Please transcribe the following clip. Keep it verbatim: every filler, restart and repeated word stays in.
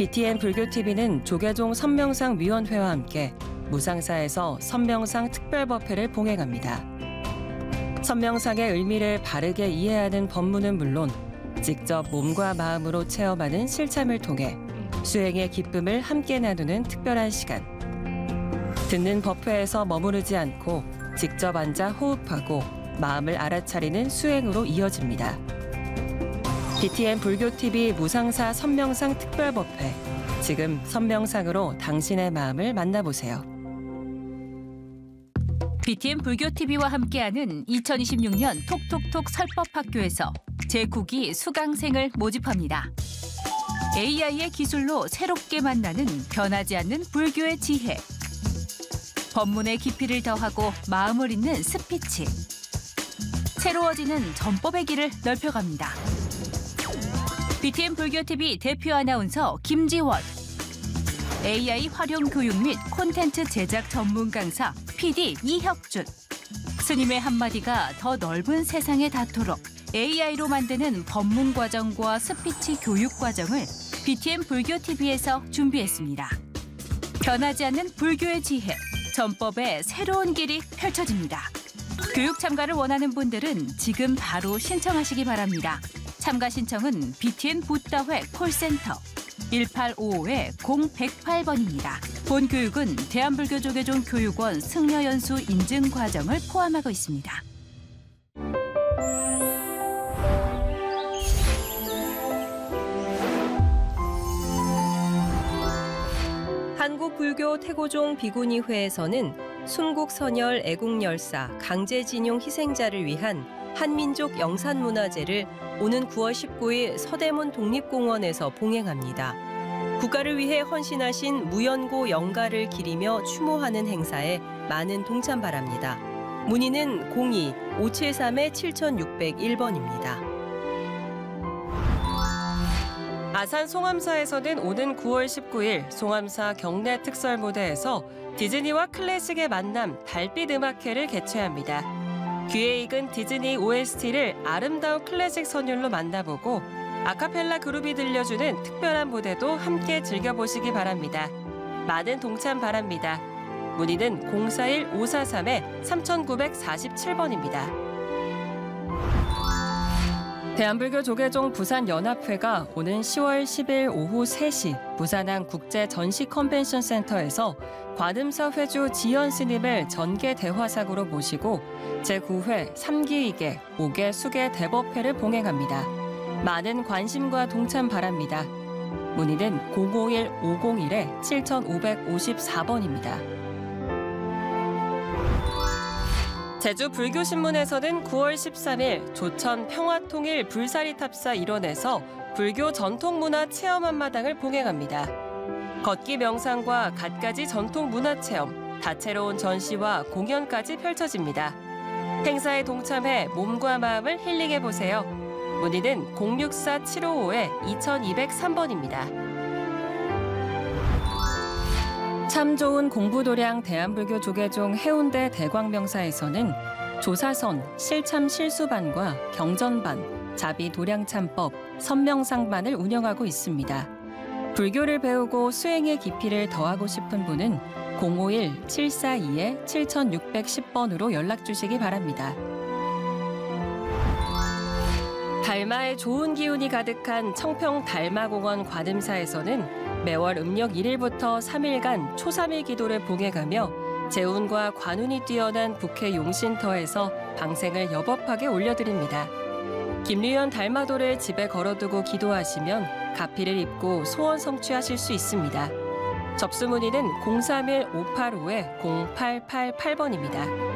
비티엔 불교티비는 조계종 선명상 위원회와 함께 무상사에서 선명상 특별법회를 봉행합니다. 선명상의 의미를 바르게 이해하는 법문은 물론 직접 몸과 마음으로 체험하는 실참을 통해 수행의 기쁨을 함께 나누는 특별한 시간. 듣는 법회에서 머무르지 않고 직접 앉아 호흡하고 마음을 알아차리는 수행으로 이어집니다. 비티엔 불교티비 무상사 선명상 특별법회. 지금 선명상으로 당신의 마음을 만나보세요. 비티엔 불교티비와 함께하는 이천이십육 년 톡톡톡 설법학교에서 제구 기 수강생을 모집합니다. 에이아이의 기술로 새롭게 만나는 변하지 않는 불교의 지혜. 법문의 깊이를 더하고 마음을 잇는 스피치. 새로워지는 전법의 길을 넓혀갑니다. 비티엔 불교티비 대표 아나운서 김지원. 에이아이 활용 교육 및 콘텐츠 제작 전문 강사 피디 이혁준. 스님의 한마디가 더 넓은 세상에 닿도록 에이아이로 만드는 법문 과정과 스피치 교육 과정을 비티엔 불교티비에서 준비했습니다. 변하지 않는 불교의 지혜, 전법의 새로운 길이 펼쳐집니다. 교육 참가를 원하는 분들은 지금 바로 신청하시기 바랍니다. 참가 신청은 비티엔 붓다회 콜센터 일팔오오 공백팔 번입니다. 본 교육은 대한불교조계종 교육원 승려연수 인증 과정을 포함하고 있습니다. 한국불교 태고종 비구니회에서는 순국선열 애국열사 강제징용 희생자를 위한 한민족 영산문화제를 오는 구월 십구일 서대문 독립공원에서 봉행합니다. 국가를 위해 헌신하신 무연고 영가를 기리며 추모하는 행사에 많은 동참 바랍니다. 문의는 공이 오칠삼 칠육공일 번입니다. 아산 송암사에서는 오는 구월 십구일 송암사 경내 특설 무대에서 디즈니와 클래식의 만남 달빛 음악회를 개최합니다. 귀에 익은 디즈니 오에스티를 아름다운 클래식 선율로 만나보고 아카펠라 그룹이 들려주는 특별한 무대도 함께 즐겨보시기 바랍니다. 많은 동참 바랍니다. 문의는 공사일 오사삼 삼구사칠 번입니다. 대한불교 조계종 부산연합회가 오는 시월 십일 오후 세 시 부산항 국제전시 컨벤션센터에서 관음사 회주 지연 스님을 전계 대화상으로 모시고 제구 회 삼 기 이 개 오 개 수계 대법회를 봉행합니다. 많은 관심과 동참 바랍니다. 문의는 공오일 오공일 칠오오사 번입니다. 제주 불교신문에서는 구월 십삼일 조천 평화통일 불사리 탑사 일원에서 불교 전통문화 체험 한마당을 봉행합니다. 걷기 명상과 갖가지 전통문화체험, 다채로운 전시와 공연까지 펼쳐집니다. 행사에 동참해 몸과 마음을 힐링해보세요. 문의는 공육사 칠오오 이이공삼 번입니다. 참 좋은 공부도량 대한불교 조계종 해운대 대광명사에서는 조사선, 실참 실수반과 경전반, 자비 도량참법, 선명상반을 운영하고 있습니다. 불교를 배우고 수행의 깊이를 더하고 싶은 분은 공오일 칠사이 칠육일 번으로 연락 주시기 바랍니다. 달마의 좋은 기운이 가득한 청평 달마공원 관음사에서는 매월 음력 일일부터 삼일간 초삼일 기도를 봉행하며 재운과 관운이 뛰어난 북해 용신터에서 방생을 여법하게 올려드립니다. 김류현 달마도를 집에 걸어두고 기도하시면 가피를 입고 소원 성취하실 수 있습니다. 접수 문의는 공삼일 오팔오 공팔팔팔 번입니다.